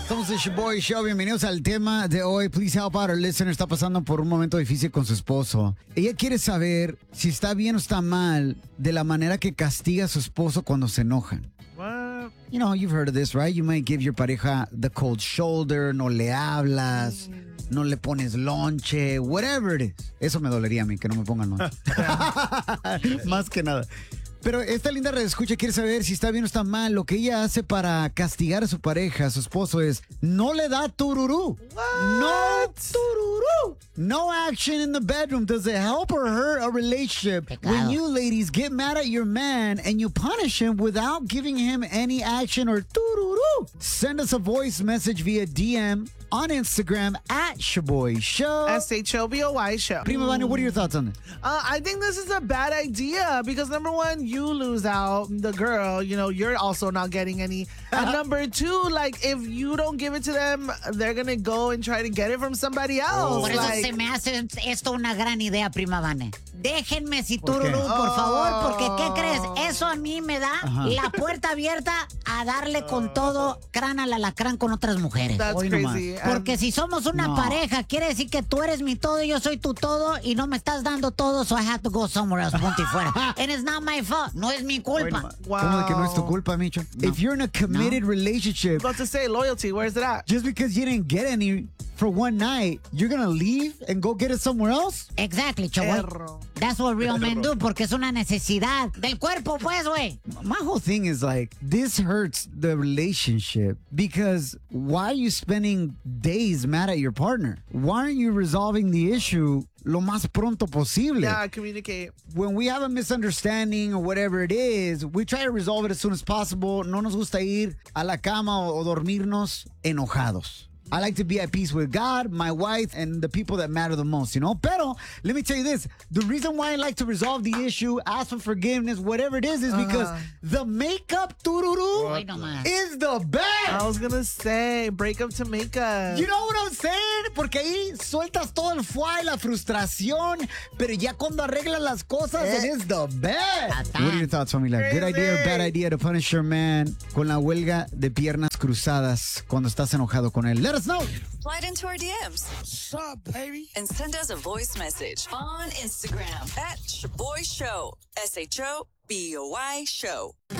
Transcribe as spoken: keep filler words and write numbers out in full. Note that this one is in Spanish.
Somos el Boy Show, bienvenidos al tema de hoy. Please help out our listener. Está pasando por un momento difícil con su esposo. Ella quiere saber si está bien o está mal de la manera que castiga a su esposo cuando se enojan. What? You know, you've heard of this, right? You might give your pareja the cold shoulder, no le hablas, mm. no le pones lonche, whatever it is. Eso me dolería a mí, que no me pongan lonche. Más que nada. Pero esta linda redescucha quiere saber si está bien o está mal. Lo que ella hace para castigar a su pareja, a su esposo, es no le da tururú. What? No tururú. No action in the bedroom. Does it help or hurt a relationship Pecado. when you ladies get mad at your man and you punish him without giving him any action or tururú? Send us a voice message via D M on Instagram at Shaboy Show. S H O B O Y show. Prima Vanya, what are your thoughts on this? Uh, I think this is a bad idea because number one, you lose out, the girl, you know, you're also not getting any. And number two, like, if you don't give it to them, they're going to go and try to get it from somebody else. Por eso like, se me hace esto una gran idea, prima Vane. Déjenme si ¿Por qué? tururú, por favor, Oh. porque ¿qué crees? Eso a mí me da Ajá. la puerta abierta a darle con todo crán al alacrán con otras mujeres. that's Hoy nomás. crazy. Porque And si somos una No. pareja, quiere decir que tú eres mi todo y yo soy tu todo y no me estás dando todo, so I have to go somewhere else, punto y fuera. And it's not my fault, no es mi culpa. Wow. ¿Cómo de que no es tu culpa, Micho? If you're in a committed relationship, about to say loyalty, where's it at? just because you didn't get any for one night, you're gonna leave and go get it somewhere else? Exactly, Chaboy. Perro. That's what real men do, porque es una necesidad del cuerpo, pues, güey. My whole thing is like, this hurts the relationship because why are you spending days mad at your partner? Why aren't you resolving the issue lo más pronto posible? Yeah, communicate. When we have a misunderstanding or whatever it is, we try to resolve it as soon as possible. No nos gusta ir a la cama o, o dormirnos enojados. I like to be at peace with God, my wife, and the people that matter the most, you know? Pero, let me tell you this. The reason why I like to resolve the issue, ask for forgiveness, whatever it is, is because the makeup tururu Hoy nomás. is the best. I was going to say, break up to make up. You know what I'm saying? Porque ahí sueltas todo el fuá y la frustración, pero ya cuando arreglas las cosas, Eh. it is the best. Ata. What are your thoughts, familia? Good idea or bad idea to punish your man con la huelga de piernas cruzadas cuando estás enojado con él? Let us know. Slide into our D Ms. What's up, baby? And send us a voice message on Instagram at Shaboy Show. S H O B O Y Show.